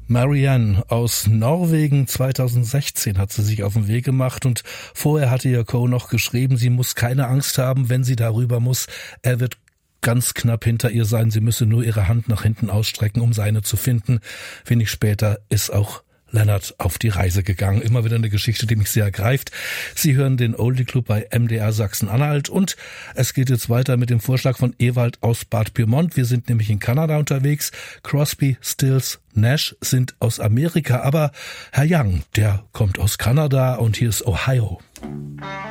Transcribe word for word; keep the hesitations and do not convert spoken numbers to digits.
Marianne aus Norwegen, zweitausendsechzehn hat sie sich auf den Weg gemacht und vorher hatte ihr Co. noch geschrieben, sie muss keine Angst haben, wenn sie darüber muss. Er wird ganz knapp hinter ihr sein, sie müsse nur ihre Hand nach hinten ausstrecken, um seine zu finden. Wenig später ist auch Leonard auf die Reise gegangen. Immer wieder eine Geschichte, die mich sehr ergreift. Sie hören den Oldie Club bei M D R Sachsen-Anhalt und es geht jetzt weiter mit dem Vorschlag von Ewald aus Bad Pyrmont. Wir sind nämlich in Kanada unterwegs. Crosby, Stills, Nash sind aus Amerika, aber Herr Young, der kommt aus Kanada und hier ist Ohio.